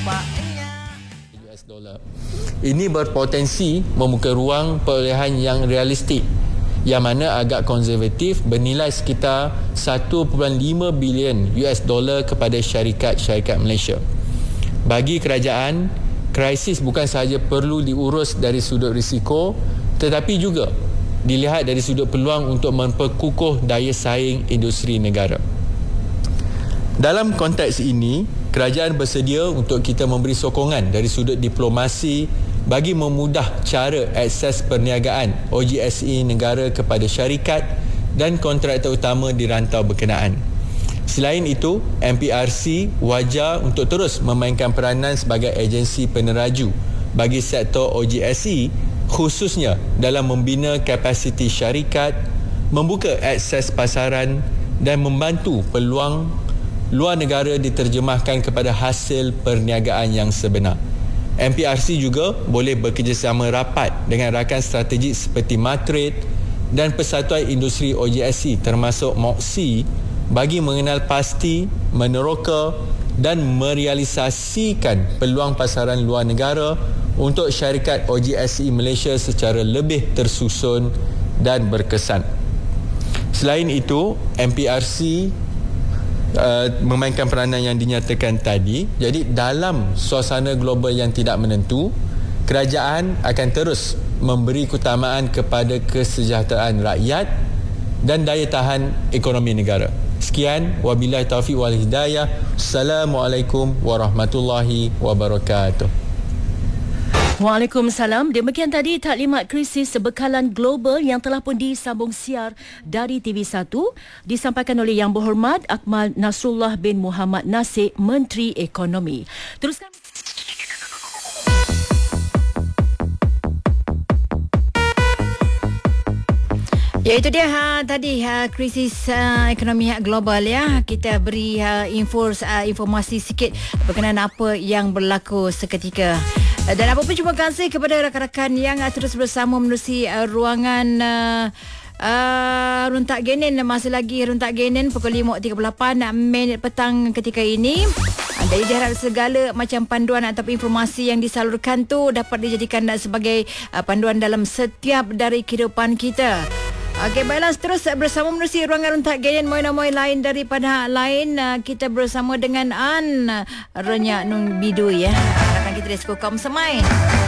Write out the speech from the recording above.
US dollar. Ini berpotensi membuka ruang perolehan yang realistik, yang mana agak konservatif, bernilai sekitar 1.5 bilion US dollar kepada syarikat-syarikat Malaysia. Bagi kerajaan, krisis bukan sahaja perlu diurus dari sudut risiko, tetapi juga dilihat dari sudut peluang untuk memperkukuh daya saing industri negara. Dalam konteks ini, kerajaan bersedia untuk kita memberi sokongan dari sudut diplomasi bagi memudah cara akses perniagaan OGSE negara kepada syarikat dan kontraktor utama di rantau berkenaan. Selain itu, MPRC wajar untuk terus memainkan peranan sebagai agensi peneraju bagi sektor OGSE, khususnya dalam membina kapasiti syarikat, membuka akses pasaran dan membantu peluang luar negara diterjemahkan kepada hasil perniagaan yang sebenar. MPRC juga boleh bekerjasama rapat dengan rakan strategik seperti Matrade dan Persatuan Industri OGSE termasuk MOXI bagi mengenal pasti, meneroka dan merealisasikan peluang pasaran luar negara untuk syarikat OGSE Malaysia secara lebih tersusun dan berkesan. Selain itu, MPRC memainkan peranan yang dinyatakan tadi. Jadi dalam suasana global yang tidak menentu, kerajaan akan terus memberi keutamaan kepada kesejahteraan rakyat dan daya tahan ekonomi negara. Sekian, wabillahi taufiq wal hidayah. Assalamualaikum warahmatullahi wabarakatuh. Waalaikumsalam. Demikian tadi taklimat krisis sebekalan global yang telah pun disambung siar dari TV1 disampaikan oleh Yang Berhormat Akmal Nasrullah bin Muhammad Nasir, Menteri Ekonomi. Teruskan. Ya, itu dia tadi krisis ekonomi global ya. Kita beri informasi sikit berkenaan apa yang berlaku seketika. Dan apa pun terima kasih kepada rakan-rakan yang terus bersama menerusi ruangan Runtak Genen. Masih lagi Runtak Genen pukul 5.38 petang ketika ini. Jadi diharap segala macam panduan atau informasi yang disalurkan tu dapat dijadikan sebagai panduan dalam setiap dari kehidupan kita. Okey, baiklah, terus bersama menerusi ruangan Runtak Genen. Moy lain daripada lain, kita bersama dengan An Renyak Nun Bidu ya. Rakan kita di Skokom Semai.